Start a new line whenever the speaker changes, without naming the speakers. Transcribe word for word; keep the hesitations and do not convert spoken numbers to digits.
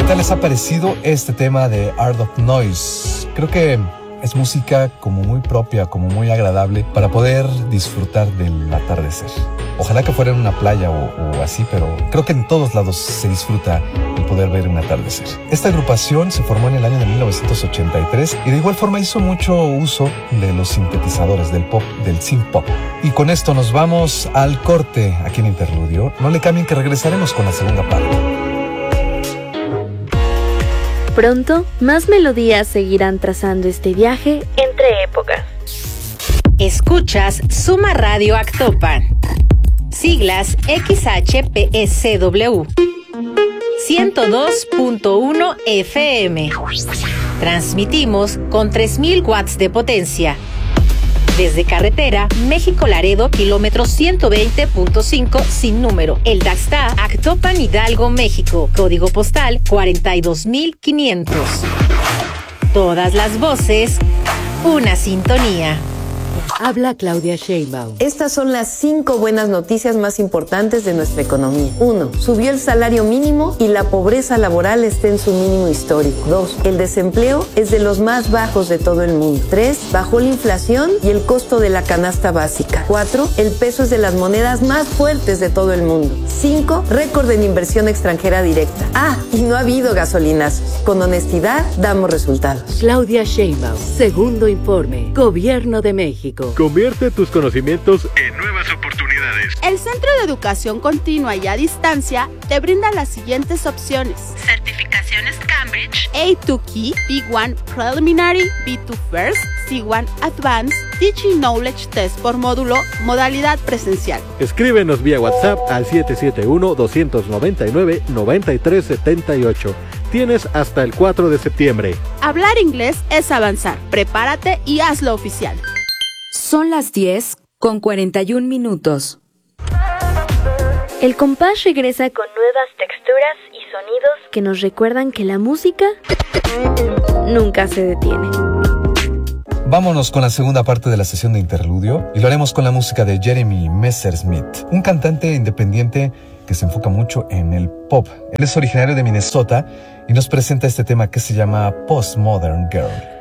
tal les ha parecido este tema de Art of Noise? Creo que es música como muy propia, como muy agradable para poder disfrutar del atardecer. Ojalá que fuera en una playa o, o así, pero creo que en todos lados se disfruta el poder ver un atardecer. Esta agrupación se formó en el año de mil novecientos ochenta y tres y de igual forma hizo mucho uso de los sintetizadores, del pop, del synth pop. Y con esto nos vamos al corte aquí en Interludio. No le cambien que regresaremos con la segunda parte.
Pronto, más melodías seguirán trazando este viaje entre épocas.
Escuchas Suma Radio Actopan. Siglas X H P S W. ciento dos punto uno F M. Transmitimos con tres mil watts de potencia. Desde carretera México-Laredo, kilómetro ciento veinte punto cinco sin número. El Daxta, Actopan, Hidalgo, México. Código postal cuarenta y dos mil quinientos. Todas las voces, una sintonía.
Habla Claudia Sheinbaum.
Estas son las cinco buenas noticias más importantes de nuestra economía. Uno, subió el salario mínimo y la pobreza laboral está en su mínimo histórico. Dos, el desempleo es de los más bajos de todo el mundo. Tres, bajó la inflación y el costo de la canasta básica. Cuatro, el peso es de las monedas más fuertes de todo el mundo. Cinco, récord en inversión extranjera directa. Ah, y no ha habido gasolinazos. Con honestidad, damos resultados.
Claudia Sheinbaum, segundo informe, Gobierno de México.
Convierte tus conocimientos en nuevas oportunidades.
El Centro de Educación Continua y a Distancia te brinda las siguientes opciones: certificaciones Cambridge, A dos Key, B uno Preliminary, B dos First, C uno Advanced, Teaching Knowledge Test por módulo, modalidad presencial.
Escríbenos vía WhatsApp al siete siete uno, dos nueve nueve, nueve tres siete ocho. Tienes hasta el cuatro de septiembre.
Hablar inglés es avanzar. Prepárate y hazlo oficial.
Son las diez con cuarenta y un minutos.
El compás regresa con nuevas texturas y sonidos que nos recuerdan que la música nunca se detiene.
Vámonos con la segunda parte de la sesión de Interludio y lo haremos con la música de Jeremy Messersmith, un cantante independiente que se enfoca mucho en el pop. Él es originario de Minnesota y nos presenta este tema que se llama Postmodern Girl.